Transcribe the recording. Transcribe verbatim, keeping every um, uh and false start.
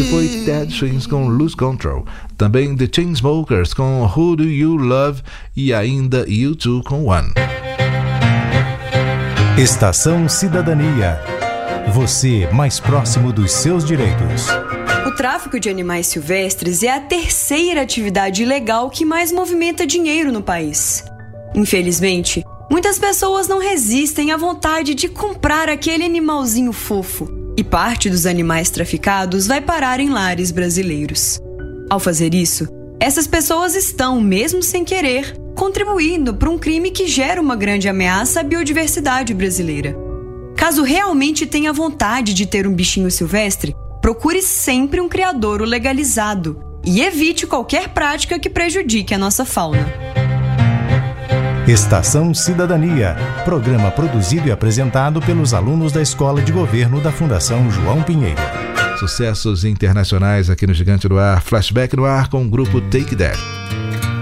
foi Dead Swings com Lose Control. Também The Chainsmokers com Who Do You Love e ainda U dois com One. Estação Cidadania. Você mais próximo dos seus direitos. O tráfico de animais silvestres é a terceira atividade ilegal que mais movimenta dinheiro no país. Infelizmente, muitas pessoas não resistem à vontade de comprar aquele animalzinho fofo, e parte dos animais traficados vai parar em lares brasileiros. Ao fazer isso, essas pessoas estão, mesmo sem querer, contribuindo para um crime que gera uma grande ameaça à biodiversidade brasileira. Caso realmente tenha vontade de ter um bichinho silvestre, procure sempre um criadouro legalizado e evite qualquer prática que prejudique a nossa fauna. Estação Cidadania, programa produzido e apresentado pelos alunos da Escola de Governo da Fundação João Pinheiro. Sucessos internacionais aqui no Gigante do Ar, Flashback no ar com o grupo Take That.